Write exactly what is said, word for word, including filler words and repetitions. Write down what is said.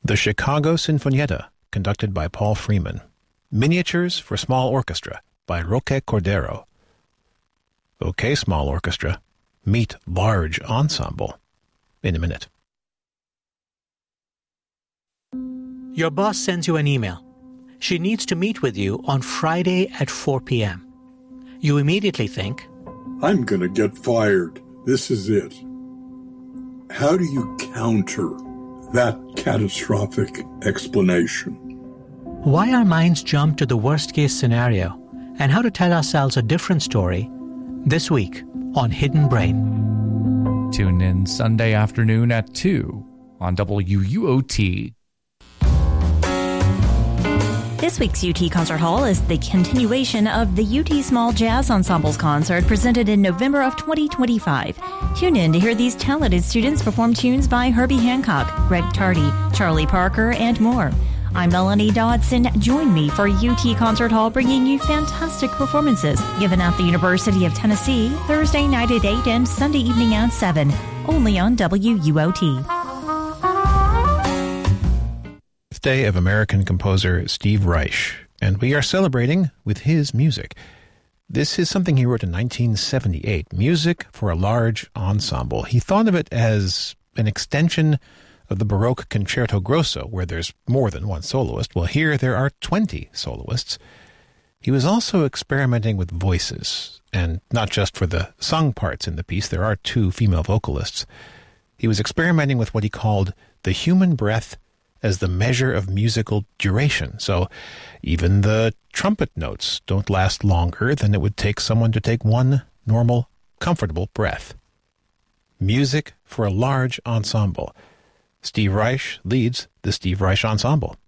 The Chicago Sinfonietta, conducted by Paul Freeman. Miniatures for Small Orchestra by Roque Cordero. Okay, small orchestra, meet large ensemble in a minute. Your boss sends you an email. She needs to meet with you on Friday at four p.m. You immediately think, I'm going to get fired. This is it. How do you counter that catastrophic explanation? why our minds jump to the worst-case scenario and how to tell ourselves a different story this week on Hidden Brain. Tune in Sunday afternoon at two on W U O T. This week's U T Concert Hall is the continuation of the U T Small Jazz Ensembles concert presented in November of twenty twenty-five. Tune in to hear these talented students perform tunes by Herbie Hancock, Greg Tardy, Charlie Parker, and more. I'm Melanie Dodson. Join me for U T Concert Hall, bringing you fantastic performances given at the University of Tennessee Thursday night at eight and Sunday evening at seven, only on W U O T. Birthday of American composer Steve Reich, and we are celebrating with his music. This is something he wrote in nineteen seventy-eight, Music for a Large Ensemble. He thought of it as an extension of the Baroque Concerto Grosso, where there's more than one soloist. Well, here there are twenty soloists. He was also experimenting with voices, and not just for the sung parts in the piece. There are two female vocalists. He was experimenting with what he called the human breath as the measure of musical duration. So even the trumpet notes don't last longer than it would take someone to take one normal, comfortable breath. Music for a Large Ensemble. Steve Reich leads the Steve Reich Ensemble.